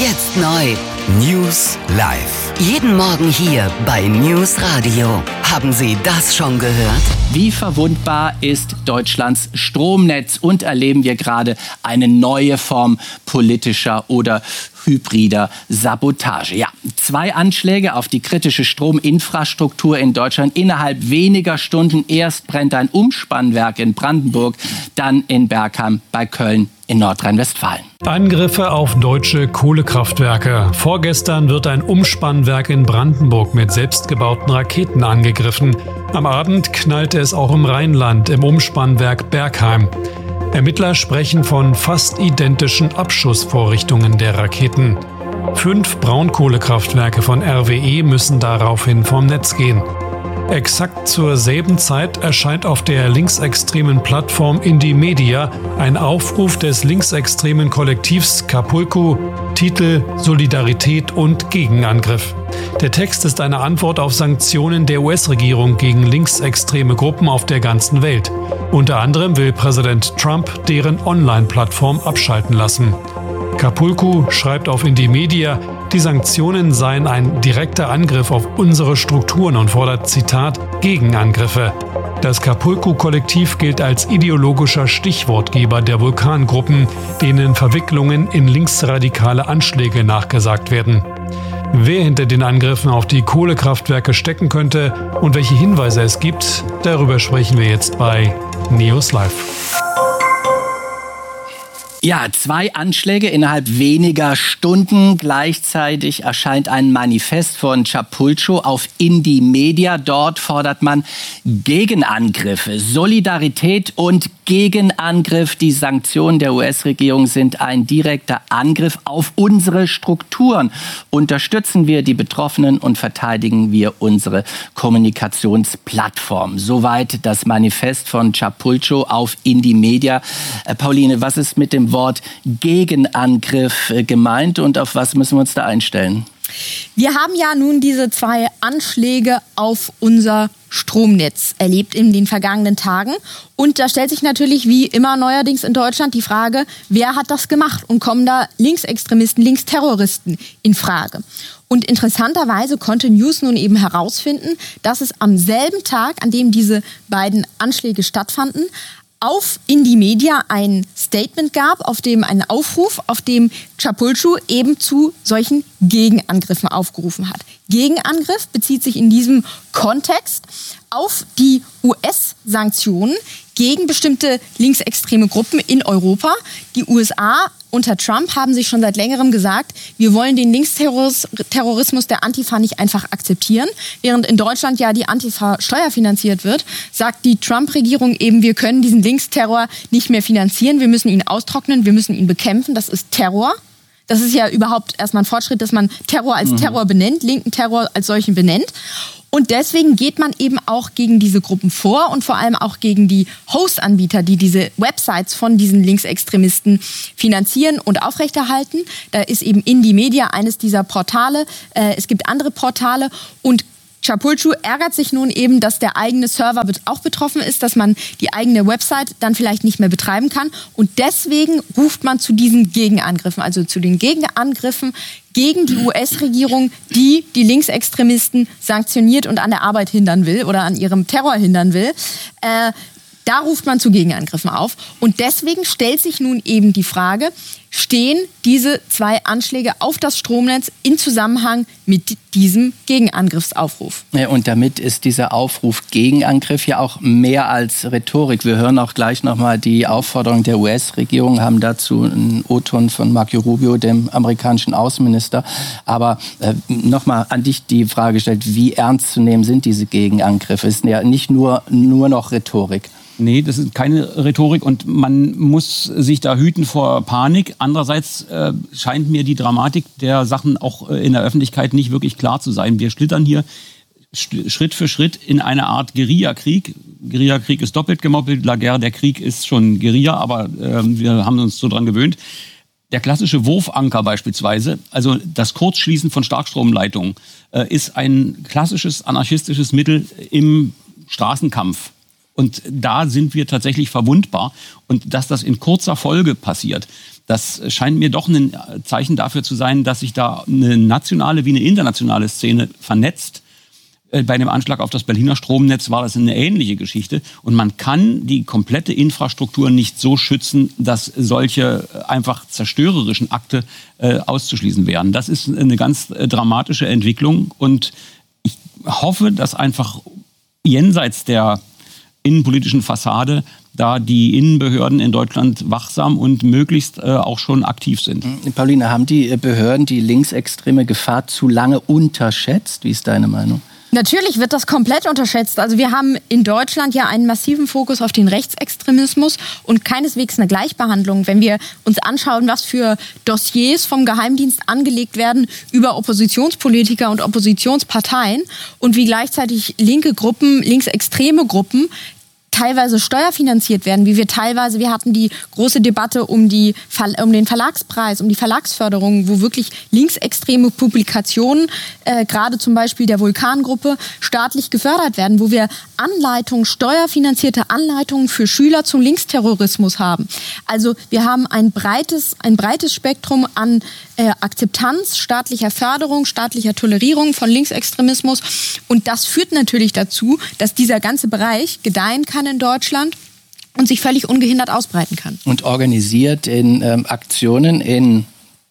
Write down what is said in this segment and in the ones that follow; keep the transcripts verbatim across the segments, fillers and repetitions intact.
Jetzt neu. News Live. Jeden Morgen hier bei News Radio. Haben Sie das schon gehört? Wie verwundbar ist Deutschlands Stromnetz und erleben wir gerade eine neue Form politischer oder hybrider Sabotage? Ja, zwei Anschläge auf die kritische Strominfrastruktur in Deutschland innerhalb weniger Stunden. Erst brennt ein Umspannwerk in Brandenburg, dann in Bergheim bei Köln in Nordrhein-Westfalen. Angriffe auf deutsche Kohlekraftwerke. Vorgestern wird ein Umspannwerk in Brandenburg mit selbstgebauten Raketen angegriffen. Am Abend knallte es auch im Rheinland im Umspannwerk Bergheim. Ermittler sprechen von fast identischen Abschussvorrichtungen der Raketen. Fünf Braunkohlekraftwerke von R W E müssen daraufhin vom Netz gehen. Exakt zur selben Zeit erscheint auf der linksextremen Plattform Indymedia ein Aufruf des linksextremen Kollektivs Capulco, Titel Solidarität und Gegenangriff. Der Text ist eine Antwort auf Sanktionen der U S-Regierung gegen linksextreme Gruppen auf der ganzen Welt. Unter anderem will Präsident Trump deren Online-Plattform abschalten lassen. Capulco schreibt auf Indymedia, die Sanktionen seien ein direkter Angriff auf unsere Strukturen und fordert, Zitat, Gegenangriffe. Das Capulco-Kollektiv gilt als ideologischer Stichwortgeber der Vulkangruppen, denen Verwicklungen in linksradikale Anschläge nachgesagt werden. Wer hinter den Angriffen auf die Kohlekraftwerke stecken könnte und welche Hinweise es gibt, darüber sprechen wir jetzt bei News Live. Ja, zwei Anschläge innerhalb weniger Stunden. Gleichzeitig erscheint ein Manifest von Capulco auf Indymedia. Dort fordert man Gegenangriffe, Solidarität und Gegenangriff. Die Sanktionen der U S-Regierung sind ein direkter Angriff auf unsere Strukturen. Unterstützen wir die Betroffenen und verteidigen wir unsere Kommunikationsplattform. Soweit das Manifest von Capulco auf Indymedia. Äh, Pauline, was ist mit dem Wort Gegenangriff gemeint und auf was müssen wir uns da einstellen? Wir haben ja nun diese zwei Anschläge auf unser Stromnetz erlebt in den vergangenen Tagen. Und da stellt sich natürlich wie immer neuerdings in Deutschland die Frage, wer hat das gemacht? Und kommen da Linksextremisten, Linksterroristen in Frage? Und interessanterweise konnte News nun eben herausfinden, dass es am selben Tag, an dem diese beiden Anschläge stattfanden, auf Indymedia ein Statement gab, auf dem einen Aufruf, auf dem Capulco eben zu solchen Gegenangriffen aufgerufen hat. Gegenangriff bezieht sich in diesem Kontext auf die U S-Sanktionen gegen bestimmte linksextreme Gruppen in Europa. Die U S A unter Trump haben sich schon seit längerem gesagt, wir wollen den Linksterrorismus der Antifa nicht einfach akzeptieren. Während in Deutschland ja die Antifa steuerfinanziert wird, sagt die Trump-Regierung eben, wir können diesen Linksterror nicht mehr finanzieren, wir müssen ihn austrocknen, wir müssen ihn bekämpfen, das ist Terror. Das ist ja überhaupt erstmal ein Fortschritt, dass man Terror als Terror benennt, linken Terror als solchen benennt. Und deswegen geht man eben auch gegen diese Gruppen vor und vor allem auch gegen die Host-Anbieter, die diese Websites von diesen Linksextremisten finanzieren und aufrechterhalten. Da ist eben Indymedia eines dieser Portale. Äh, es gibt andere Portale und Capulco ärgert sich nun eben, dass der eigene Server auch betroffen ist, dass man die eigene Website dann vielleicht nicht mehr betreiben kann. Und deswegen ruft man zu diesen Gegenangriffen, also zu den Gegenangriffen gegen die U S-Regierung, die die Linksextremisten sanktioniert und an der Arbeit hindern will oder an ihrem Terror hindern will. Äh, da ruft man zu Gegenangriffen auf. Und deswegen stellt sich nun eben die Frage, stehen diese zwei Anschläge auf das Stromnetz in Zusammenhang mit diesem Gegenangriffsaufruf? Ja, und damit ist dieser Aufruf Gegenangriff ja auch mehr als Rhetorik. Wir hören auch gleich nochmal die Aufforderung der U S-Regierung, haben dazu einen O-Ton von Marco Rubio, dem amerikanischen Außenminister. Aber äh, nochmal an dich die Frage gestellt, wie ernst zu nehmen sind diese Gegenangriffe? Es ist ja nicht nur, nur noch Rhetorik. Nee, das ist keine Rhetorik und man muss sich da hüten vor Panik. Andererseits äh, scheint mir die Dramatik der Sachen auch äh, in der Öffentlichkeit nicht wirklich klar zu sein. Wir schlittern hier Schritt für Schritt in eine Art Guerillakrieg. Guerillakrieg ist doppelt gemoppelt, La Guerre, der Krieg ist schon Guerilla, aber äh, wir haben uns so dran gewöhnt. Der klassische Wurfanker beispielsweise, also das Kurzschließen von Starkstromleitungen, äh, ist ein klassisches anarchistisches Mittel im Straßenkampf. Und da sind wir tatsächlich verwundbar. Und dass das in kurzer Folge passiert, Das scheint mir doch ein Zeichen dafür zu sein, dass sich da eine nationale wie eine internationale Szene vernetzt. Bei dem Anschlag auf das Berliner Stromnetz war das eine ähnliche Geschichte. Und man kann die komplette Infrastruktur nicht so schützen, dass solche einfach zerstörerischen Akte äh, auszuschließen wären. Das ist eine ganz äh, dramatische Entwicklung. Und ich hoffe, dass einfach jenseits der innenpolitischen Fassade da die Innenbehörden in Deutschland wachsam und möglichst äh, auch schon aktiv sind. Pauline, haben die Behörden die linksextreme Gefahr zu lange unterschätzt? Wie ist deine Meinung? Natürlich wird das komplett unterschätzt. Also wir haben in Deutschland ja einen massiven Fokus auf den Rechtsextremismus und keineswegs eine Gleichbehandlung. Wenn wir uns anschauen, was für Dossiers vom Geheimdienst angelegt werden über Oppositionspolitiker und Oppositionsparteien und wie gleichzeitig linke Gruppen, linksextreme Gruppen teilweise steuerfinanziert werden, wie wir teilweise, wir hatten die große Debatte um, die, um den Verlagspreis, um die Verlagsförderung, wo wirklich linksextreme Publikationen, äh, gerade zum Beispiel der Vulkan-Gruppe, staatlich gefördert werden, wo wir Anleitungen, steuerfinanzierte Anleitungen für Schüler zum Linksterrorismus haben. Also wir haben ein breites, ein breites Spektrum an äh, Akzeptanz, staatlicher Förderung, staatlicher Tolerierung von Linksextremismus und das führt natürlich dazu, dass dieser ganze Bereich gedeihen kann in Deutschland und sich völlig ungehindert ausbreiten kann. Und organisiert in ähm, Aktionen in,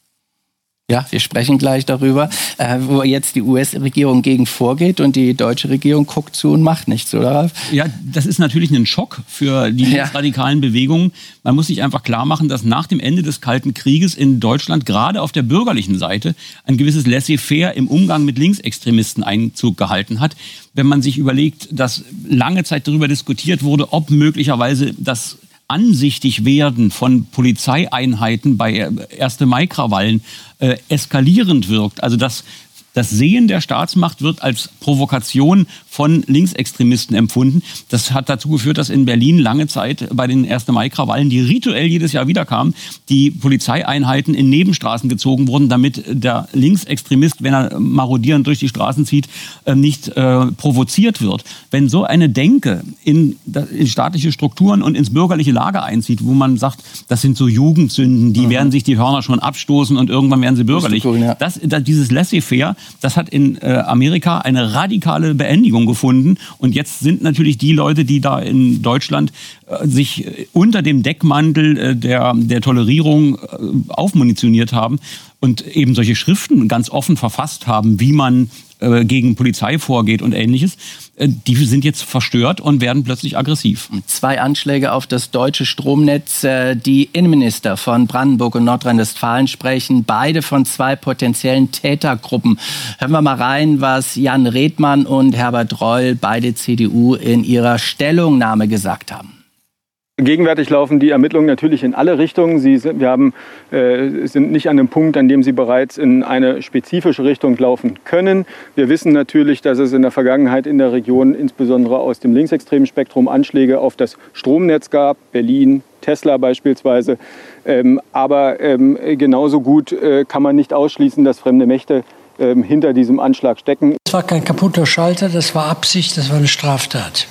ja, wir sprechen gleich darüber, äh, wo jetzt die U S-Regierung gegen vorgeht und die deutsche Regierung guckt zu und macht nichts, oder Ralf? Ja, das ist natürlich ein Schock für die Ja. radikalen Bewegungen. Man muss sich einfach klar machen, dass nach dem Ende des Kalten Krieges in Deutschland gerade auf der bürgerlichen Seite ein gewisses Laissez-faire im Umgang mit Linksextremisten Einzug gehalten hat. Wenn man sich überlegt, dass lange Zeit darüber diskutiert wurde, ob möglicherweise das Ansichtigwerden von Polizeieinheiten bei erste Mai-Krawallen äh, eskalierend wirkt. Also dass das Sehen der Staatsmacht wird als Provokation von Linksextremisten empfunden. Das hat dazu geführt, dass in Berlin lange Zeit bei den erste Mai-Krawallen, die rituell jedes Jahr wiederkamen, die Polizeieinheiten in Nebenstraßen gezogen wurden, damit der Linksextremist, wenn er marodierend durch die Straßen zieht, nicht äh, provoziert wird. Wenn so eine Denke in, in staatliche Strukturen und ins bürgerliche Lager einzieht, wo man sagt, das sind so Jugendsünden, die mhm. werden sich die Hörner schon abstoßen und irgendwann werden sie bürgerlich. Cool, ja. das, das, dieses Laissez-faire, das hat in äh, Amerika eine radikale Beendigung gefunden. Und jetzt sind natürlich die Leute, die da in Deutschland äh, sich äh, unter dem Deckmantel äh, der, der Tolerierung äh, aufmunitioniert haben und eben solche Schriften ganz offen verfasst haben, wie man äh, gegen Polizei vorgeht und Ähnliches. Äh, die sind jetzt verstört und werden plötzlich aggressiv. Zwei Anschläge auf das deutsche Stromnetz. Äh, die Innenminister von Brandenburg und Nordrhein-Westfalen sprechen beide von zwei potenziellen Tätergruppen. Hören wir mal rein, was Jan Redmann und Herbert Reul, beide C D U, in ihrer Stellungnahme gesagt haben. Gegenwärtig laufen die Ermittlungen natürlich in alle Richtungen. Sie sind, wir haben, äh, sind nicht an dem Punkt, an dem sie bereits in eine spezifische Richtung laufen können. Wir wissen natürlich, dass es in der Vergangenheit in der Region, insbesondere aus dem linksextremen Spektrum, Anschläge auf das Stromnetz gab. Berlin, Tesla beispielsweise. Ähm, aber ähm, genauso gut äh, kann man nicht ausschließen, dass fremde Mächte ähm, hinter diesem Anschlag stecken. Das war kein kaputter Schalter, das war Absicht, das war eine Straftat.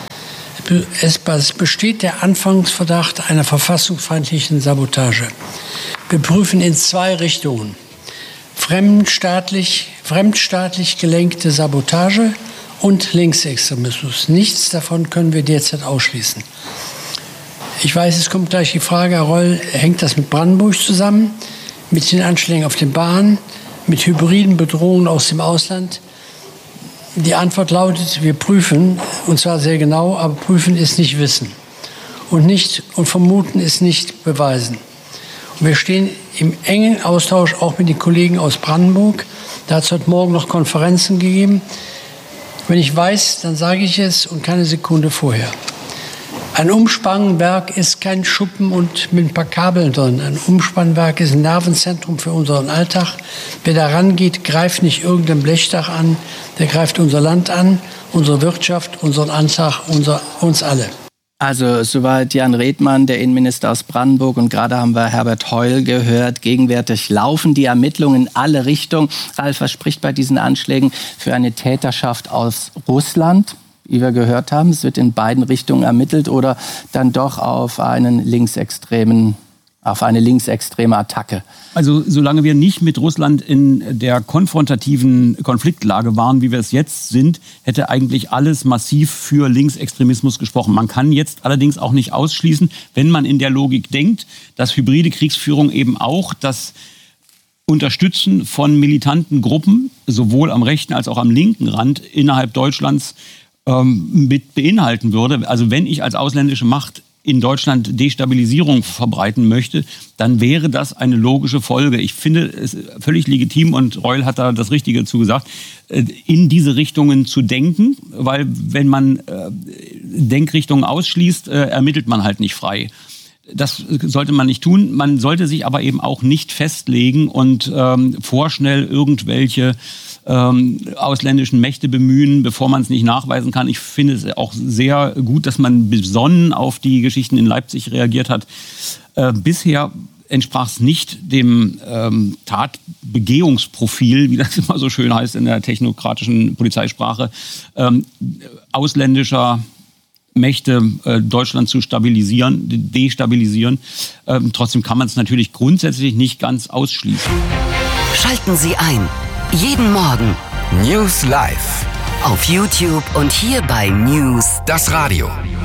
Es besteht der Anfangsverdacht einer verfassungsfeindlichen Sabotage. Wir prüfen in zwei Richtungen. Fremdstaatlich, fremdstaatlich gelenkte Sabotage und Linksextremismus. Nichts davon können wir derzeit ausschließen. Ich weiß, es kommt gleich die Frage, Herr Reul, hängt das mit Brandenburg zusammen, mit den Anschlägen auf den Bahnen, mit hybriden Bedrohungen aus dem Ausland? Die Antwort lautet, wir prüfen, und zwar sehr genau, aber prüfen ist nicht wissen. Und, nicht, und vermuten ist nicht beweisen. Und wir stehen im engen Austausch auch mit den Kollegen aus Brandenburg. Da hat es heute Morgen noch Konferenzen gegeben. Wenn ich weiß, dann sage ich es und keine Sekunde vorher. Ein Umspannwerk ist kein Schuppen und mit ein paar Kabeln drin. Ein Umspannwerk ist ein Nervenzentrum für unseren Alltag. Wer da rangeht, greift nicht irgendein Blechdach an, der greift unser Land an, unsere Wirtschaft, unseren Alltag, unser, uns alle. Also soweit Jan Redmann, der Innenminister aus Brandenburg, und gerade haben wir Herbert Reul gehört. Gegenwärtig laufen die Ermittlungen in alle Richtungen. Ralf, was spricht bei diesen Anschlägen für eine Täterschaft aus Russland? Wie wir gehört haben, es wird in beiden Richtungen ermittelt oder dann doch auf einen linksextremen auf eine linksextreme Attacke? Also solange wir nicht mit Russland in der konfrontativen Konfliktlage waren, wie wir es jetzt sind, hätte eigentlich alles massiv für Linksextremismus gesprochen. Man kann jetzt allerdings auch nicht ausschließen, wenn man in der Logik denkt, dass hybride Kriegsführung eben auch das Unterstützen von militanten Gruppen, sowohl am rechten als auch am linken Rand innerhalb Deutschlands ähm, mit beinhalten würde. Also wenn ich als ausländische Macht in Deutschland Destabilisierung verbreiten möchte, dann wäre das eine logische Folge. Ich finde es völlig legitim, und Reul hat da das Richtige zu gesagt, in diese Richtungen zu denken, weil wenn man äh, Denkrichtungen ausschließt, äh, ermittelt man halt nicht frei. Das sollte man nicht tun. Man sollte sich aber eben auch nicht festlegen und ähm, vorschnell irgendwelche ähm, ausländischen Mächte bemühen, bevor man es nicht nachweisen kann. Ich finde es auch sehr gut, dass man besonnen auf die Geschichten in Leipzig reagiert hat. Äh, bisher entsprach es nicht dem ähm, Tatbegehungsprofil, wie das immer so schön heißt in der technokratischen Polizeisprache, ähm, ausländischer Mächte äh, Deutschland zu stabilisieren, destabilisieren. Ähm, trotzdem kann man es natürlich grundsätzlich nicht ganz ausschließen. Schalten Sie ein. Jeden Morgen. News Live. Auf YouTube und hier bei News. Das Radio.